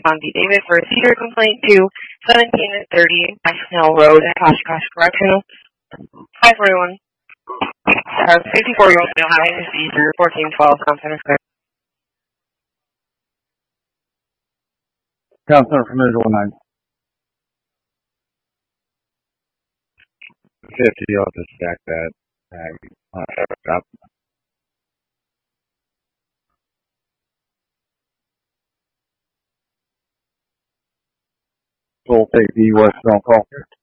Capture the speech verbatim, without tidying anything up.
Fonzie Davis for a seizure complaint to seventeen thirty National Road, Oshkosh Correctional. five forty-one. Uh, fifty-four-year-old male having a seizure, fourteen twelve, Center Square. Counselor from Visual nine. fifty, you'll have to stack that. Uh, stop. Full take the West on call.